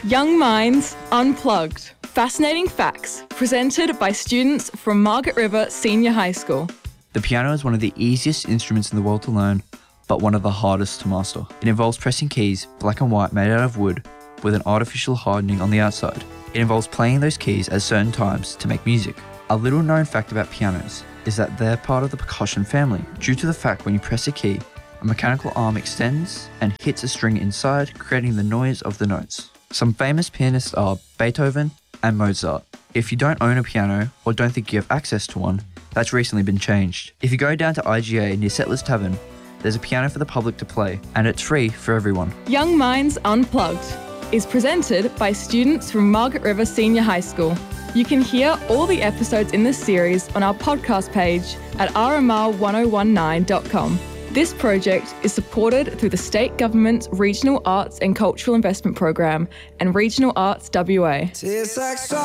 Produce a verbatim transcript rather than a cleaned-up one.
Young Minds Unplugged. Fascinating facts presented by students from Margaret River Senior High School. The piano is one of the easiest instruments in the world to learn, but one of the hardest to master. It involves pressing keys, black and white, made out of wood, with an artificial hardening on the outside. It involves playing those keys at certain times to make music. A little known fact about pianos is that they're part of the percussion family, due to the fact when you press a key, a mechanical arm extends and hits a string inside, creating the noise of the notes. Some famous pianists are Beethoven and Mozart. If you don't own a piano or don't think you have access to one, that's recently been changed. If you go down to I G A near Settlers Tavern, there's a piano for the public to play, and it's free for everyone. Young Minds Unplugged is presented by students from Margaret River Senior High School. You can hear all the episodes in this series on our podcast page at r m r one oh one nine dot com. This project is supported through the State Government's Regional Arts and Cultural Investment Program and Regional Arts W A.